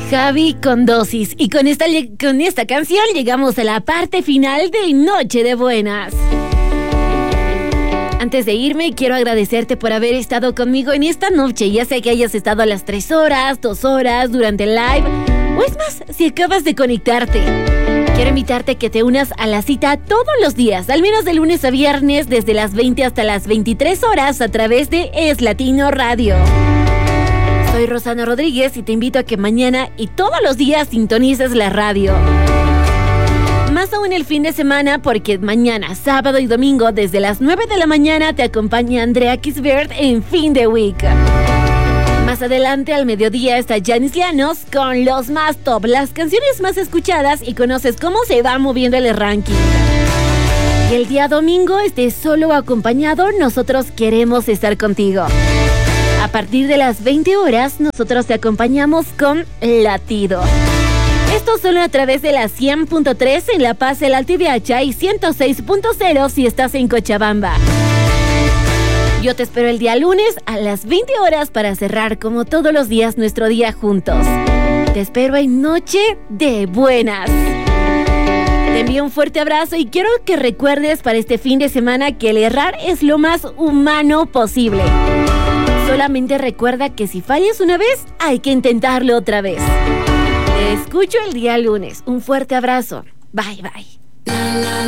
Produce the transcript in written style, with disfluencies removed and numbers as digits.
Javi con Dosis. Y con esta canción llegamos a la parte final de Noche de Buenas. Antes de irme, quiero agradecerte por haber estado conmigo en esta noche. Ya sé que hayas estado a las 3 horas, 2 horas durante el live, o es más, si acabas de conectarte. Quiero invitarte a que te unas a la cita todos los días, al menos de lunes a viernes, desde las 20 hasta las 23 horas, a través de Es Latino Radio. Soy Rosana Rodríguez y te invito a que mañana y todos los días sintonices la radio. Más aún el fin de semana, porque mañana, sábado y domingo, desde las 9 de la mañana, te acompaña Andrea Kisbert en Fin de Week. Más adelante, al mediodía, está Janis Llanos con los más top, las canciones más escuchadas, y conoces cómo se va moviendo el ranking. Y el día domingo, solo o acompañado, nosotros queremos estar contigo. A partir de las 20 horas, nosotros te acompañamos con Latido. Esto solo a través de la 100.3 en La Paz, el Alto y Viacha, y 106.0 si estás en Cochabamba. Yo te espero el día lunes a las 20 horas para cerrar como todos los días nuestro día juntos. Te espero en Noche de Buenas. Te envío un fuerte abrazo y quiero que recuerdes para este fin de semana que el errar es lo más humano posible. Solamente recuerda que si fallas una vez, hay que intentarlo otra vez. Te escucho el día lunes. Un fuerte abrazo. Bye, bye.